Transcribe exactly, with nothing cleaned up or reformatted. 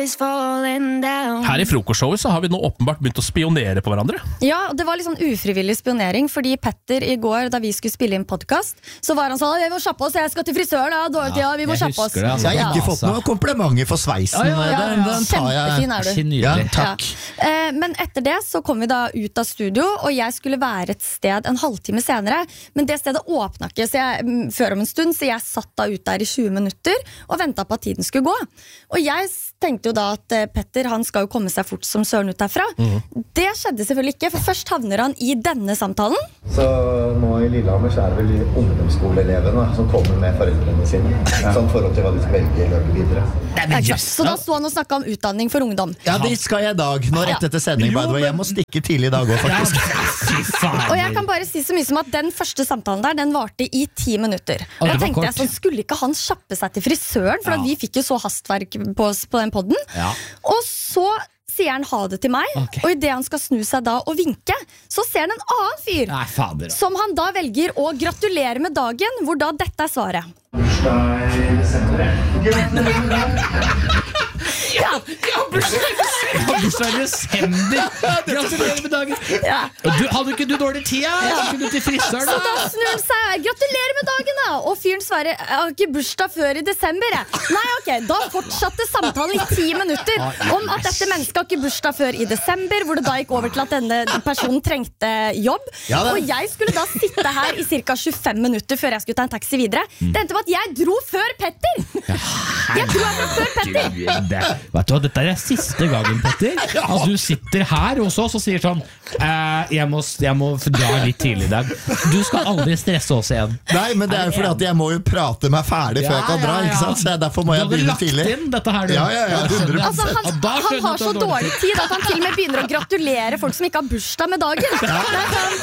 is falling down. Her i frokostshowet så har vi nå åpenbart begynt å spionere på hverandre. Ja, det var litt sånn ufrivillig spionering, fordi Petter i går, da vi skulle spille inn podcast, så var han sånn, vi må kjappe oss, jeg skal til frisøren, da, dårlig tid, vi må jeg kjappe oss. husker det, altså. Jeg har ikke Ja. fått noe komplimenter for sveisen. Ja, ja, ja, Den, den tar jeg. Kjempefin er du. Ikke Ja, nydelig. takk. Ja. Eh, Men etter det så kom vi da ut av studio, og jeg skulle være et sted en halvtime senere, men det stedet åpnet ikke så jeg, mm, før om en stund, så jeg satt da ut der i tjue minutter og ventet på at tiden skulle gå. Og jeg tenkte jo da at eh, Petter, han skal jo komme seg fort som søren ut derfra. Det skjedde selvfølgelig ikke, for først havner han i denne samtalen. Så nå i Lillehammer så er det vel de ungdomsskoleelevene som kommer med foreldrene sine. Sånn forhold til hva de skal velge i løpet videre. Ja, ikke sant? Så da sto han og snakket om utdanning for ungdom. Ja, det skal jeg i dag. Nå rett etter sending, by the way. Jeg må stikke tidlig i dag også, faktisk. Fy faen. Og jeg kan bare si så mye som at den første samtalen der, den varte i ti minutter. Å, det Da var tenkte jeg kort. sånn, skulle ikke han kjappe seg til frisøren, for Ja. at vi fikk jo så hastverk på, på den podden. Ja. Og så sier han ha det til meg, Ok. og i det han skal snu seg da og vinke, så ser han en annen fyr, Nei, fader. som han da velger å gratulere med dagen, hvor da dette er svaret. Bursdag i desember. Ja, Bursdag i desember. Gratulerer med dagen. ja. Og du, hadde ikke du dårlig tid, ja? Skulle du til frisøren, Så da? da snur han seg, gratulerer med dagen da. Og fyren svarer, jeg har ikke bursdag før i desember jeg. Nei, ok, da fortsatte samtalen i ti minutter om at dette mennesket har ikke bursdag før i desember, hvor det da gikk over til at denne personen trengte jobb. Ja, det- Og jeg skulle da sitte her i cirka tjuefem minutter før jeg skulle ta en taxi videre. Det endte med at jeg dro før Petter. Jeg dro her før Petter. Det, vet du hva, dette er siste gangen, Petter, at du sitter her hos oss og sier sånn eh, jeg, må, jeg må dra litt tidlig i dag. Du skal aldri stresse oss igjen. Nei, men det er jo fordi at jeg må jo prate meg ferdig før jeg kan dra, ikke sant? Så jeg- derfor må Du jeg hadde begynne lagt tidlig. inn dette her, du. Ja, ja, ja, hundre prosent. Altså, han, Ja, da skjønner han jeg har at så du har dårlig dårlig tid at han til og med begynner å gratulere folk som ikke har bursdag med dagen. Det er sånn,